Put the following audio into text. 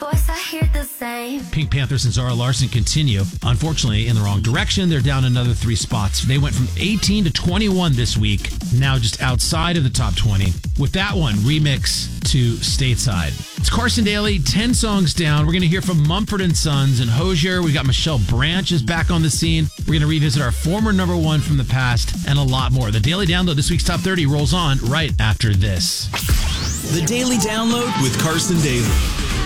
voice, I hear the same. Pink Panthers and Zara Larsson continue, unfortunately, in the wrong direction. They're down another 3 spots. They went from 18 to 21 this week, now just outside of the top 20. With that one, remix to Stateside. It's Carson Daly, 10 songs down. We're going to hear from Mumford & Sons and Hozier. We got Michelle Branch is back on the scene. We're going to revisit our former number one from the past and a lot more. The Daily Download, this week's Top 30, rolls on right after this. The Daily Download with Carson Daly.